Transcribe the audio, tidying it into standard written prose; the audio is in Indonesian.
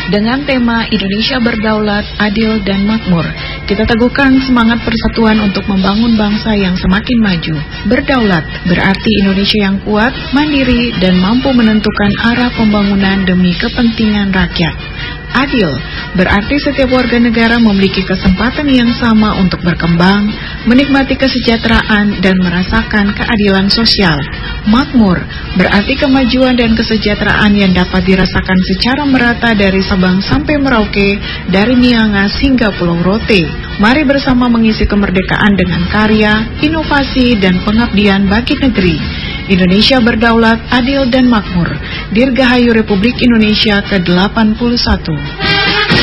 Dengan tema Indonesia Berdaulat, Adil, dan Makmur, kita teguhkan semangat persatuan untuk membangun bangsa yang semakin maju. Berdaulat berarti Indonesia yang kuat, mandiri, dan mampu menentukan arah pembangunan demi kepentingan rakyat. Adil berarti setiap warga negara memiliki kesempatan yang sama untuk berkembang, menikmati kesejahteraan, dan merasakan keadilan sosial. Makmur berarti kemajuan dan kesejahteraan yang dapat dirasakan secara merata dari Sabang sampai Merauke, dari Miangas hingga Pulau Rote. Mari bersama mengisi kemerdekaan dengan karya, inovasi, dan pengabdian bagi negeri. Indonesia Berdaulat, Adil, dan Makmur. Dirgahayu Republik Indonesia ke-81.